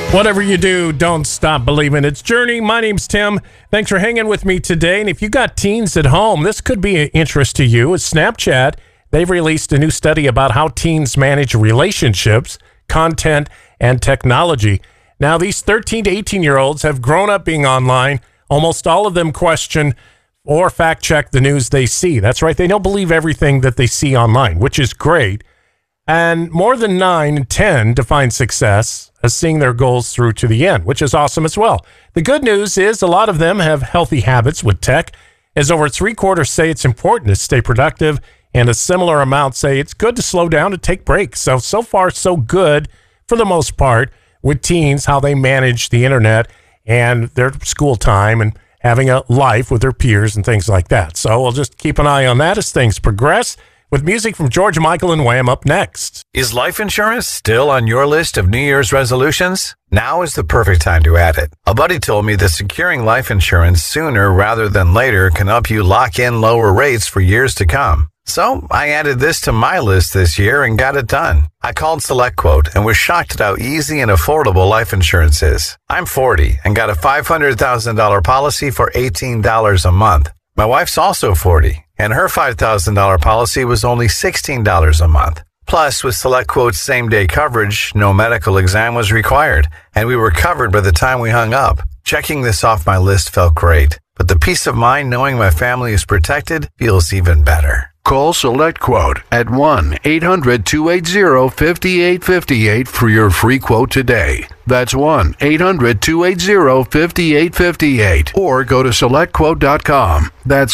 Whatever you do, don't stop believing. It's Journey. My name's Tim. Thanks for hanging with me today. And if you got teens at home, this could be an interest to you. It's Snapchat. They've released a new study about how teens manage relationships, content, and technology. Now, these 13 to 18-year-olds have grown up being online. Almost all of them question or fact-check the news they see. That's right. They don't believe everything that they see online, which is great. And more than 9 in 10 define success as seeing their goals through to the end, which is awesome as well. The good news is a lot of them have healthy habits with tech, as over 3/4 say it's important to stay productive, and a similar amount say it's good to slow down and take breaks. So far, so good for the most part with teens, how they manage the internet and their school time and having a life with their peers and things like that. So we'll just keep an eye on that as things progress. With music from George Michael and Wham up next. Is life insurance still on your list of New Year's resolutions? Now is the perfect time to add it. A buddy told me that securing life insurance sooner rather than later can help you lock in lower rates for years to come. So I added this to my list this year and got it done. I called SelectQuote and was shocked at how easy and affordable life insurance is. I'm 40 and got a $500,000 policy for $18 a month. My wife's also 40, and her $5,000 policy was only $16 a month. Plus, with SelectQuote's same-day coverage, no medical exam was required, and we were covered by the time we hung up. Checking this off my list felt great, but the peace of mind knowing my family is protected feels even better. Call SelectQuote at 1-800-280-5858 for your free quote today. That's 1-800-280-5858. Or go to SelectQuote.com. That's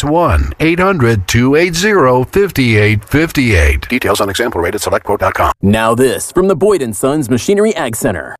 1-800-280-5858. Details on example rate at SelectQuote.com. Now this from the Boyd & Sons Machinery Ag Center.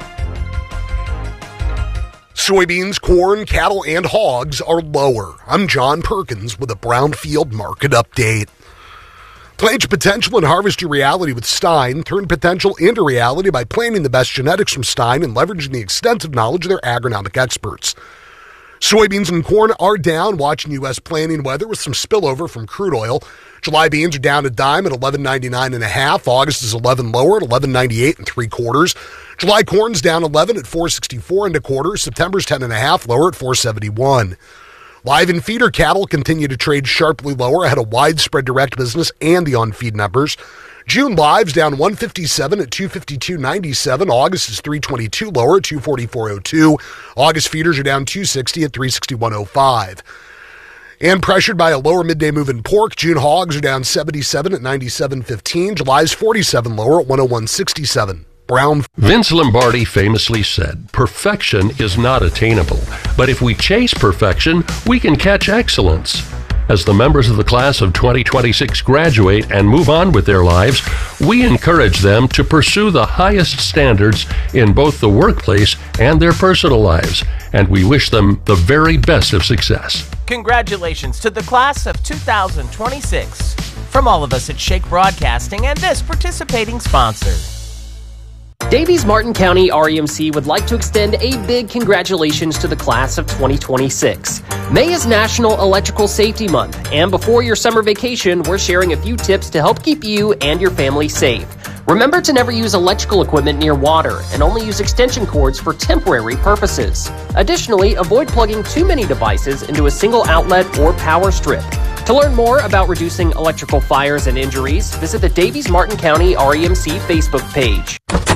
Soybeans, corn, cattle, and hogs are lower. I'm John Perkins with a Brownfield Market Update. Plant your potential and harvest your reality with Stein. Turn potential into reality by planting the best genetics from Stein and leveraging the extensive knowledge of their agronomic experts. Soybeans and corn are down, watching U.S. planting weather with some spillover from crude oil. July beans are down a dime at $11.99.5. August is 11 lower at $11.98 3/4. July corn's down 11 at $4.64 1/4. September's 10.5 lower at $4.71. Live and feeder cattle continue to trade sharply lower ahead of widespread direct business and the on-feed numbers. June live's down 157 at 252.97. August is 322 lower at 244.02. August feeders are down 260 at 361.05. And pressured by a lower midday move in pork, June hogs are down 77 at 97.15. July's 47 lower at 101.67. Brown. Vince Lombardi famously said, "Perfection is not attainable, but if we chase perfection, we can catch excellence." As the members of the class of 2026 graduate and move on with their lives, we encourage them to pursue the highest standards in both the workplace and their personal lives, and we wish them the very best of success. Congratulations to the class of 2026 from all of us at Shake Broadcasting and this participating sponsor. Davies Martin County REMC would like to extend a big congratulations to the class of 2026. May is National Electrical Safety Month, and before your summer vacation, we're sharing a few tips to help keep you and your family safe. Remember to never use electrical equipment near water and only use extension cords for temporary purposes. Additionally, avoid plugging too many devices into a single outlet or power strip. To learn more about reducing electrical fires and injuries, visit the Davies Martin County REMC Facebook page.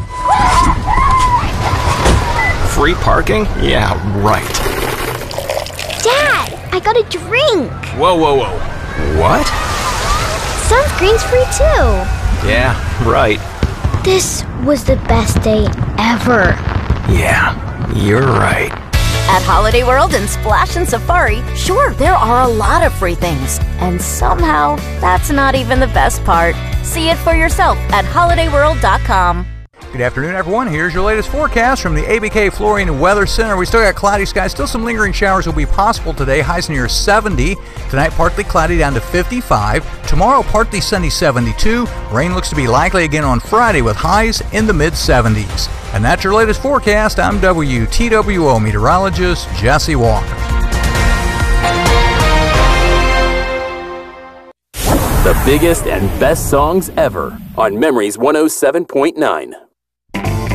Free parking? Yeah, right. Dad, I got a drink. Whoa. What? Sunscreen's free too. Yeah, right. This was the best day ever. Yeah, you're right. At Holiday World and Splash and Safari, sure, there are a lot of free things. And somehow, that's not even the best part. See it for yourself at holidayworld.com. Good afternoon, everyone. Here's your latest forecast from the ABK Flooring and Weather Center. We still got cloudy skies. Still some lingering showers will be possible today. Highs near 70. Tonight, partly cloudy down to 55. Tomorrow, partly sunny 72. Rain looks to be likely again on Friday with highs in the mid-70s. And that's your latest forecast. I'm WTWO meteorologist Jesse Walker. The biggest and best songs ever on Memories 107.9.